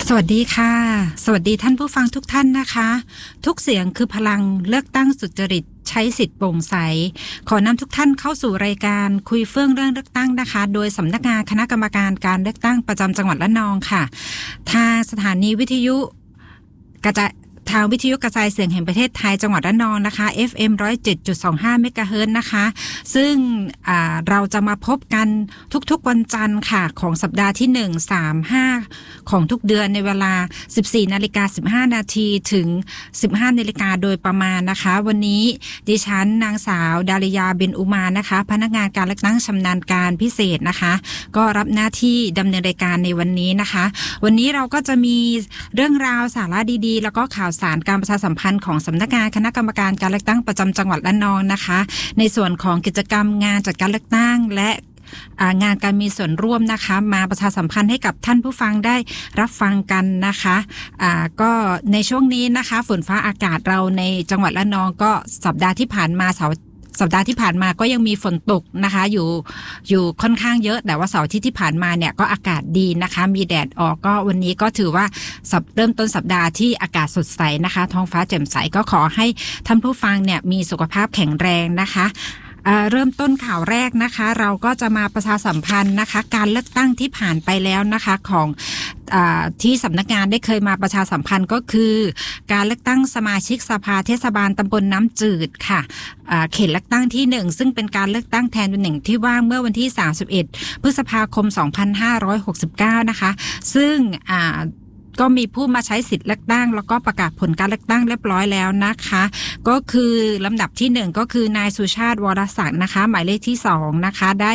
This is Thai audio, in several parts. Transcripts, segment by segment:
สวัสดีค่ะสวัสดีท่านผู้ฟังทุกท่านนะคะทุกเสียงคือพลังเลือกตั้งสุจริตใช้สิทธิ์โปร่งใสขอนำทุกท่านเข้าสู่รายการคุยเฟื่องเรื่องเลือกตั้งนะคะโดยสำนักงานคณะกรรมการการเลือกตั้งประจำจังหวัดระนองค่ะทางสถานีวิทยุกระจายทางวิทยุกระจายเสียงแห่งประเทศไทยจังหวัดระนองนะคะ FM 107.25 เมกะเฮิรตซ์นะคะซึ่งเราจะมาพบกันทุกๆวันจันทร์ค่ะของสัปดาห์ที่1 3 5ของทุกเดือนในเวลา 14:15 นาทีถึง 15 นาฬิกาโดยประมาณนะคะวันนี้ดิฉันนางสาวดาริยาเบญอุมานะคะพนักงานการเลือกตั้งชำนาญการพิเศษนะคะก็รับหน้าที่ดำเนินรายการในวันนี้นะคะวันนี้เราก็จะมีเรื่องราวสาระดีๆแล้วก็ข่าวสารการประชาสัมพันธ์ของสำนักงานคณะกรรมการการเลือกตั้งประจำจังหวัดระนองนะคะในส่วนของกิจกรรมงานจัดการเลือกตั้งและงานการมีส่วนร่วมนะคะมาประชาสัมพันธ์ให้กับท่านผู้ฟังได้รับฟังกันนะคะก็ในช่วงนี้นะคะฝนฟ้าอากาศเราในจังหวัดระนองก็สัปดาห์ที่ผ่านมาสัปดาห์ที่ผ่านมาก็ยังมีฝนตกนะคะอยู่ค่อนข้างเยอะแต่ว่าเสาร์อาทิตย์ที่ผ่านมาเนี่ยก็อากาศดีนะคะมีแดดออกก็วันนี้ก็ถือว่าเริ่มต้นสัปดาห์ที่อากาศสดใสนะคะท้องฟ้าแจ่มใสก็ขอให้ท่านผู้ฟังเนี่ยมีสุขภาพแข็งแรงนะคะเริ่มต้นข่าวแรกนะคะเราก็จะมาประชาสัมพันธ์นะคะการเลือกตั้งที่ผ่านไปแล้วนะคะของที่สำนักงานได้เคยมาประชาสัมพันธ์ก็คือการเลือกตั้งสมาชิกสภาเทศบาลตำบลน้ำจืดค่ะเขตเลือกตั้งที่1ซึ่งเป็นการเลือกตั้งแทนตำแหน่งที่ว่างเมื่อวันที่31พฤษภาคม2569นะคะซึ่งก็มีผู้มาใช้สิทธิ์เลือกตั้งแล้วก็ประกาศผลการเลือกตั้งเรียบร้อยแล้วนะคะก็คือลำดับที่1ก็คือนายสุชาติวรศักดิ์นะคะหมายเลขที่2นะคะได้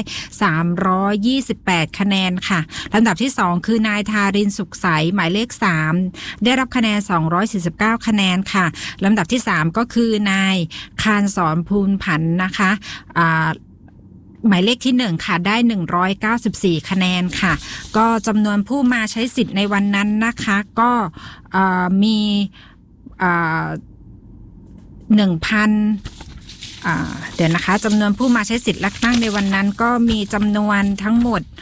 328คะแนนค่ะลำดับที่2คือนายทารินสุขใสหมายเลข3ได้รับคะแนน249คะแนนค่ะลำดับที่3ก็คือนายคานสอนภูลผันนะคะหมายเลขที่1ค่ะได้194คะแนนค่ะก็จำนวนผู้มาใช้สิทธิ์ในวันนั้นนะคะก็มี1,000เดี๋ยวนะคะจำนวนผู้มาใช้สิทธิ์เลือกตั้งในวันนั้นก็มีจำนวนทั้งหมด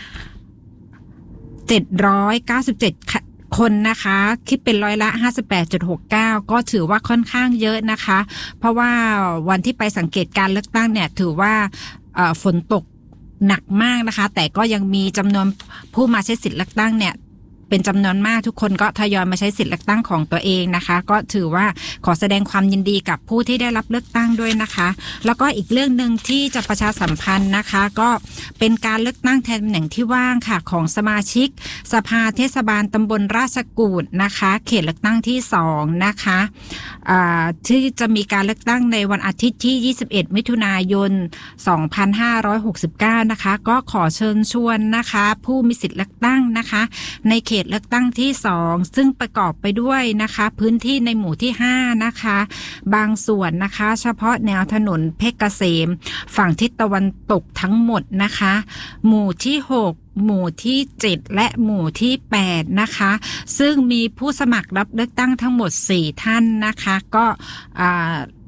797คนนะคะคิดเป็นร้อยละ 58.69 ก็ถือว่าค่อนข้างเยอะนะคะเพราะว่าวันที่ไปสังเกตการเลือกตั้งเนี่ยถือว่าฝนตกหนักมากนะคะแต่ก็ยังมีจำนวนผู้มาใช้สิทธิ์เลือกตั้งเนี่ยเป็นจำนวนมากทุกคนก็ทยอยมาใช้สิทธิ์เลือกตั้งของตัวเองนะคะก็ถือว่าขอแสดงความยินดีกับผู้ที่ได้รับเลือกตั้งด้วยนะคะแล้วก็อีกเรื่องนึงที่จะประชาสัมพันธ์นะคะก็เป็นการเลือกตั้งแทนตำแหน่งที่ว่างค่ะของสมาชิกสภาเทศบาลตำบลราชกูฏนะคะเขตเลือกตั้งที่2นะคะที่จะมีการเลือกตั้งในวันอาทิตย์ที่21มิถุนายน2569นะคะก็ขอเชิญชวนนะคะผู้มีสิทธิ์เลือกตั้งนะคะในเขตเลือกตั้งที่2ซึ่งประกอบไปด้วยนะคะพื้นที่ในหมู่ที่5นะคะบางส่วนนะคะเฉพาะแนวถนนเพชรเกษมฝั่งทิศตะวันตกทั้งหมดนะคะหมู่ที่6หมู่ที่7และหมู่ที่8นะคะซึ่งมีผู้สมัครรับเลือกตั้งทั้งหมด4ท่านนะคะก็